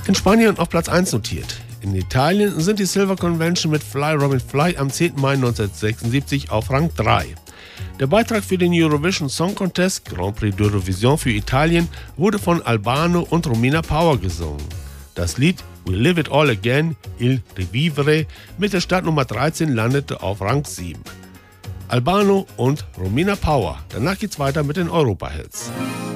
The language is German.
In Spanien auf Platz 1 notiert. In Italien sind die Silver Convention mit Fly Robin Fly am 10. Mai 1976 auf Rang 3. Der Beitrag für den Eurovision Song Contest Grand Prix d'Eurovision für Italien wurde von Albano und Romina Power gesungen. Das Lied We Live It All Again, Il Rivivere mit der Startnummer 13 landete auf Rang 7. Albano und Romina Power. Danach geht's weiter mit den Europa-Hits.